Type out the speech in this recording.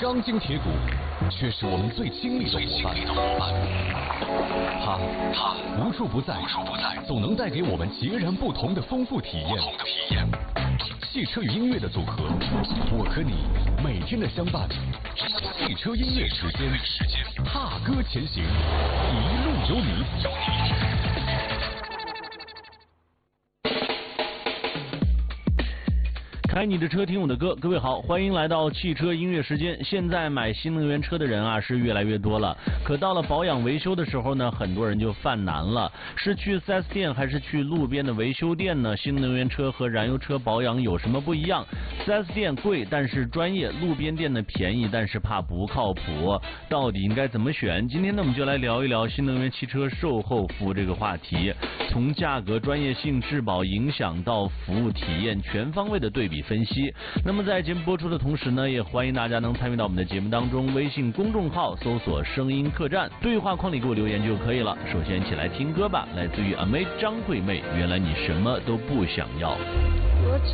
钢筋铁骨，却是我们最亲密的伙伴。它无处不在，总能带给我们截然不同的丰富体验。汽车与音乐的组合，我和你每天的相伴。汽车音乐时间，踏歌前行，一路有你。 开你的车，听我的歌。各位好，欢迎来到汽车音乐时间。现在买新能源车的人啊是越来越多了，可到了保养维修的时候呢，很多人就犯难了。是去 4S 店还是去路边的维修店呢？新能源车和燃油车保养有什么不一样？4S 店贵但是专业，路边店呢便宜但是怕不靠谱，到底应该怎么选？今天呢我们就来聊一聊新能源汽车售后服务这个话题，从价格、专业性、质保影响到服务体验，全方位的对比分析。那么在节目播出的同时呢，也欢迎大家能参与到我们的节目当中，微信公众号搜索声音客栈，对话框里给我留言就可以了。首先一起来听歌吧，来自于阿妹张惠妹，原来你什么都不想要。